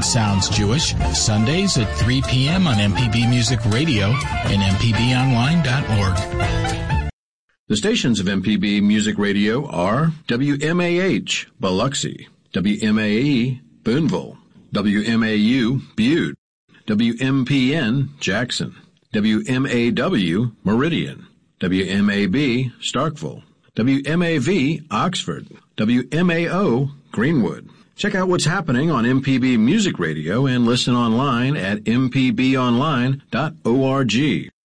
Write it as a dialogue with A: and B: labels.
A: Sounds Jewish, Sundays at 3 p.m. on MPB Music Radio and mpbonline.org.
B: The stations of MPB Music Radio are WMAH, Biloxi, WMAE, Boonville, WMAU, Butte, WMPN, Jackson, WMAW, Meridian, WMAB, Starkville, WMAV, Oxford, WMAO, Greenwood. Check out what's happening on MPB Music Radio and listen online at mpbonline.org.